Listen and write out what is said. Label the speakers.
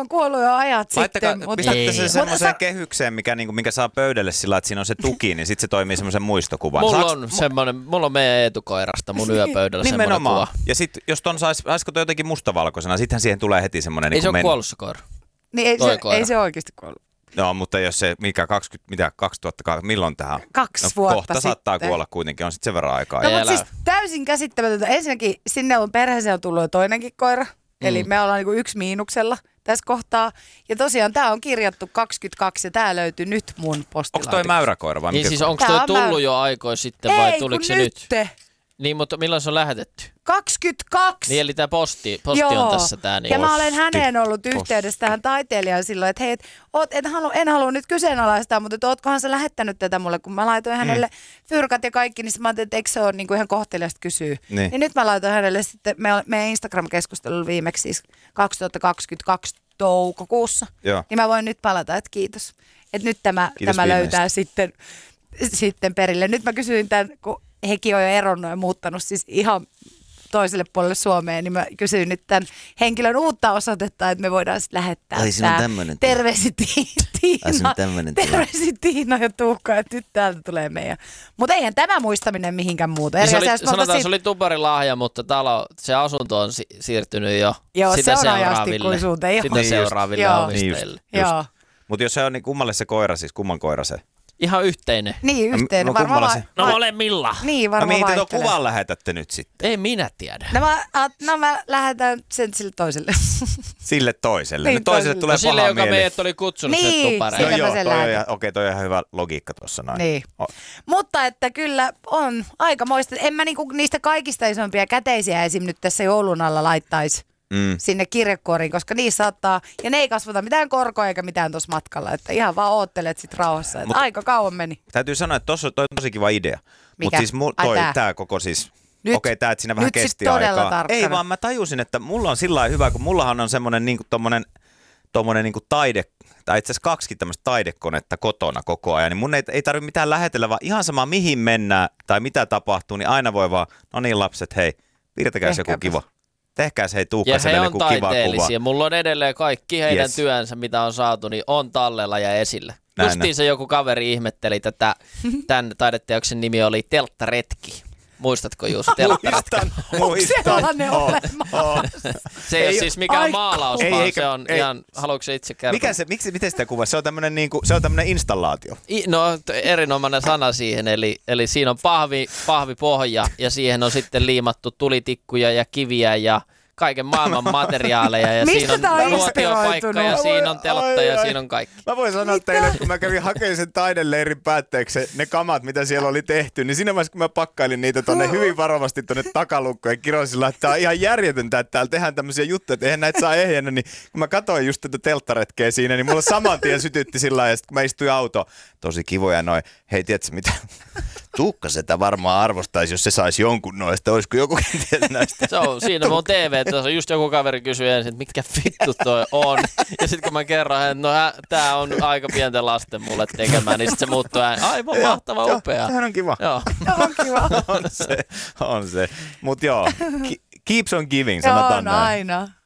Speaker 1: on kuollut jo ajat sitten.
Speaker 2: Pistätte sen semmoiseen kehykseen, minkä saa pöydälle sillä, että siinä on se tuki, niin sitten se toimii semmoisen muistokuvan.
Speaker 3: Mulla on meidän Eetu-koirasta mun yöpöydällä semmoinen kuva.
Speaker 2: Ja sitten jos ton saisiko toi jotenkin mustavalkoisena, sittenhän siihen tulee heti semmoinen...
Speaker 3: Ei se ole kuollut se koira.
Speaker 1: Niin ei se oikeasti kuollut.
Speaker 2: No, mutta jos se, 2000, milloin tähän?
Speaker 1: 2 vuotta
Speaker 2: kohta
Speaker 1: sitten.
Speaker 2: Saattaa kuolla kuitenkin, on sitten sen verran aikaa.
Speaker 1: No, mutta siis täysin käsittämätöntä. Ensinnäkin sinne perheeseen on tullut jo toinenkin koira, eli me ollaan niinku 1 miinuksella tässä kohtaa. Ja tosiaan tämä on kirjattu 22 ja tämä löytyy nyt mun postilaatikosta.
Speaker 2: Onko toi mäyräkoira vai mikä?
Speaker 3: Niin siis onko toi tullut jo aikoin sitten vai tuliko se nyt? Niin, mutta milloin se on lähetetty?
Speaker 1: 22!
Speaker 3: Niin, eli tämä posti on tässä tää. Niin.
Speaker 1: Ja mä olen häneen ollut yhteydessä tähän taiteilijaan silloin, että hei, en halua nyt kyseenalaistaa, mutta ootkohan sä lähettänyt tätä mulle, kun mä laitoin hänelle fyrkat ja kaikki, niin mä ajattelin, että eikö se ole niin kuin ihan kohteliasta kysyä. Niin nyt mä laitoin hänelle sitten, meidän Instagram-keskustelulla viimeksi siis 2022 toukokuussa, niin mä voin nyt palata, että kiitos. Että nyt tämä löytää sitten perille. Nyt mä kysyin tämän, kun hekin on jo eronnut ja muuttanut siis ihan toiselle puolelle Suomeen, niin mä kysyin nyt tämän henkilön uutta osoitetta, että me voidaan sitten lähettää terveisit Tiina ja Tuukka, että nyt täältä tulee meidän. Mutta eihän tämä muistaminen mihinkään muuta.
Speaker 3: Sanotaan, se oli tuparilahja, mutta se asunto on siirtynyt jo sitä seuraaville omistajille.
Speaker 2: Mutta jos se on, niin kummalle se koira siis, kumman koira se?
Speaker 3: Ihan yhteinen.
Speaker 1: Niin, yhteinen.
Speaker 3: No molemmilla.
Speaker 1: Niin, varmaan
Speaker 2: vaihtelee. No mihin te kuvan lähetätte nyt sitten?
Speaker 3: Ei minä tiedä.
Speaker 1: Mä lähetän sen sille toiselle.
Speaker 2: Sille toiselle? Niin, toiselle tulee paha mieli.
Speaker 3: Sille, joka meidät oli kutsunut sen tupareen.
Speaker 1: No joo,
Speaker 2: toi on ihan hyvä logiikka tuossa noin.
Speaker 1: Niin. Mutta että kyllä on aikamoista. En mä niinku niistä kaikista isompia käteisiä esim. Nyt tässä joulun alla laittaisi sinne kirjekuoriin, koska niissä saattaa, ja ne ei kasvata mitään korkoa eikä mitään tuossa matkalla, että ihan vaan oottelet sit rauhassa, että aika kauan meni.
Speaker 2: Täytyy sanoa, että tuossa toi on tosi kiva idea, mutta siis tää koko siis, okei, että siinä vähän kesti aikaa.
Speaker 1: Tarkkana.
Speaker 2: Ei vaan mä tajusin, että mulla on sillä lailla hyvä, kun mullahan on semmoinen niinku tommonen niinku taide, tai itse asiassa 2 tämmöistä taidekonetta kotona koko ajan, niin mun ei tarvitse mitään lähetellä, vaan ihan sama mihin mennään tai mitä tapahtuu, niin aina voi vaan, no niin lapset, hei, piirtäkääs joku kiva. Tehkääs hei Tuukkaselle joku kiva kuva. Ja he on taiteellisia. Mulla on edelleen kaikki heidän työnsä, mitä on saatu, niin on tallella ja esillä. Justiin se joku kaveri ihmetteli tämän taideteoksen nimi oli Telttaretki. Muistatko just Telttaretki?
Speaker 1: Muistan. Ne olemassa.
Speaker 3: Se ei ole siis mikään maalaus, vaan se on ihan, haluatko se itse kertoa?
Speaker 2: Miten sitä kuvaa? Se on tämmöinen installaatio.
Speaker 3: No erinomainen sana siihen, eli siinä on pahvipohja ja siihen on sitten liimattu tulitikkuja ja kiviä ja kaiken maailman materiaaleja ja siinä on nuotiopaikka ja siinä on teltta ja siinä on kaikki.
Speaker 2: Mä voin sanoa teille, kun mä kävin hakemaan sen taideleirin päätteeksi ne kamat, mitä siellä oli tehty, niin siinä vaiheessa, kun mä pakkailin niitä tonne hyvin varovasti tonne takalukkoon ja kirjoisin, että tää on ihan järjetöntä, että täällä tehdään tämmöisiä juttuja, että eihän näitä saa ehjänä, niin kun mä katsoin just tätä telttaretkeä siinä, niin mulla saman tien sytytti sillä lailla, ja sitten kun mä istuin autoon, tosi kivoja noin, hei tiedätkö mitä, Tuukka sitä varmaan arvostaisi, jos se saisi jonkun noista, olisiko joku kenties näistä?
Speaker 3: Se on siinä mun TV, tuossa just joku kaveri kysyi ensin, että mitkä vittu toi on. Ja sitten kun mä kerron, että no tää on aika pienten lasten mulle tekemään, niin sitten se muuttuu aivan mahtava, upea.
Speaker 2: Sehän on kiva.
Speaker 3: Joo.
Speaker 1: On kiva.
Speaker 2: on se. Mut joo, keeps on giving, sanotaan näin.
Speaker 1: On aina.